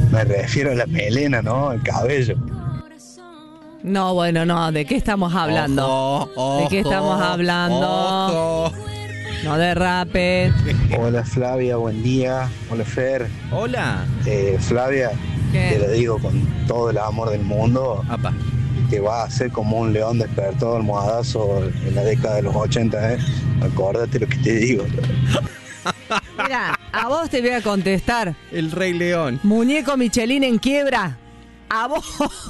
Me refiero a la melena, ¿no? El cabello. No, bueno, no. ¿De qué estamos hablando? Ojo, ¿De qué estamos hablando? ojo. No derrape. Hola Flavia, buen día. Hola Fer. Hola. Flavia, ¿Qué? te lo digo con todo el amor del mundo, Apa. que va a ser como un león despertado almohadazo en la década de los 80, ¿eh? Acuérdate lo que te digo. Mira, a vos te voy a contestar. El Rey León. Muñeco Michelin en quiebra. A vos.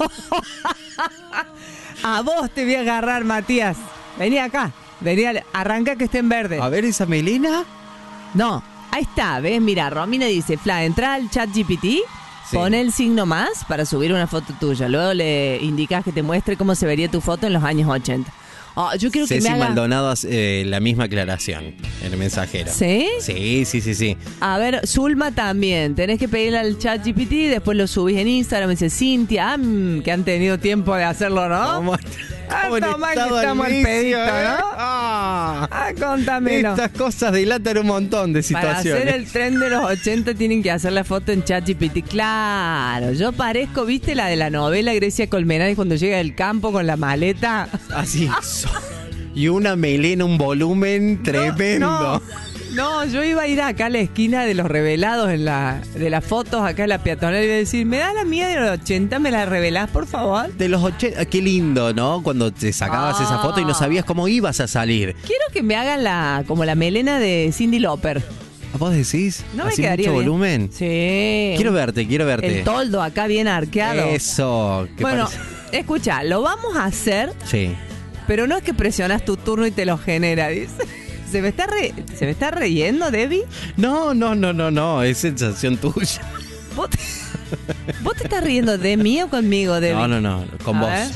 A vos te voy a agarrar, Matías. Vení acá. Vení, arranca que esté en verde. A ver esa melena. No, ahí está, ¿ves? Mira, Romina dice, Fla, entra al chat GPT, pone el signo más para subir una foto tuya. Luego le indicas que te muestre cómo se vería tu foto en los años 80. Oh, yo quiero que Ceci me haga... Maldonado hace la misma aclaración en el mensajero. ¿Sí? Sí. A ver, Zulma también. Tenés que pedirle al chat GPT, después lo subís en Instagram. Me dice, Cintia, que han tenido tiempo de hacerlo, ¿no? ¿Cómo toma que estamos al pedito, ¿no? Contámelo. Estas cosas dilatan un montón de Para situaciones. hacer el tren de los 80 tienen que hacer la foto en ChatGPT. Claro, yo parezco, ¿viste la de la novela Grecia Colmenares cuando llega del campo con la maleta? Así. Y una melena, un volumen tremendo. No, yo iba a ir acá a la esquina de los revelados de las fotos acá en la peatonal y iba a decir, ¿me da la mía de los 80? ¿Me la revelás, por favor? De los 80, qué lindo, ¿no? Cuando te sacabas esa foto y no sabías cómo ibas a salir. Quiero que me hagan como la melena de Cyndi Lauper. ¿Vos decís? ¿No me ¿Así quedaría mucho bien? volumen? Sí. Quiero verte. El toldo acá bien arqueado. Eso. Bueno, parece? escucha, lo vamos a hacer, Sí. pero no es que presionas tu turno y te lo genera, dice. ¿Se me está riendo, Debbie? No, es sensación tuya. ¿Vos te estás riendo de mí o conmigo, Debbie? No, con A vos. ver.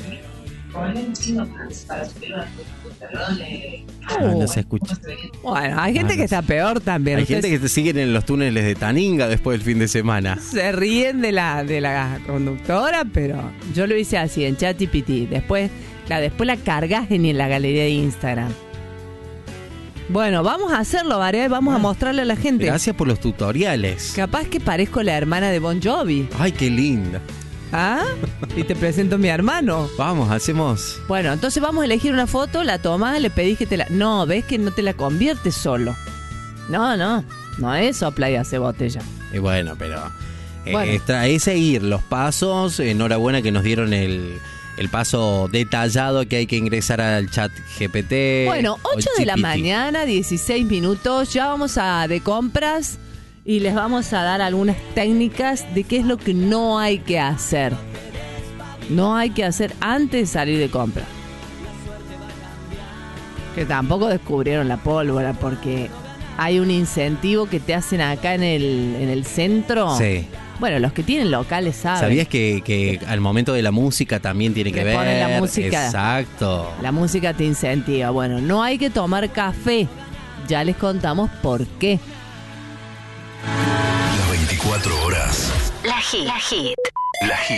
No se escucha. Bueno, hay gente que está peor también. Hay Ustedes gente que te siguen en los túneles de Taninga después del fin de semana. se ríen de la conductora, pero yo lo hice así, en ChatGPT. Después la cargas en la galería de Instagram. Bueno, vamos a hacerlo, Varela, vamos a mostrarle a la gente. Gracias por los tutoriales. Capaz que parezco la hermana de Bon Jovi. Ay, qué linda. ¿Ah? Y te presento a mi hermano. Vamos, hacemos. Bueno, entonces vamos a elegir una foto, la tomás, le pedís que te la... No, ves que no te la conviertes solo. No es sopla y hace botella. Y bueno, pero... Bueno. Es seguir los pasos. Enhorabuena que nos dieron el paso detallado que hay que ingresar al chat GPT. Bueno, 8 de la mañana, 16 minutos, ya vamos de compras y les vamos a dar algunas técnicas de qué es lo que no hay que hacer. No hay que hacer antes de salir de compra. Que tampoco descubrieron la pólvora porque hay un incentivo que te hacen acá en el centro. Sí. Bueno, los que tienen locales saben. ¿Sabías que al momento de la música también tiene que Le ver? ponen la música. Exacto. La música te incentiva. Bueno, no hay que tomar café. Ya les contamos por qué. Las 24 horas. La Hit. La Hit.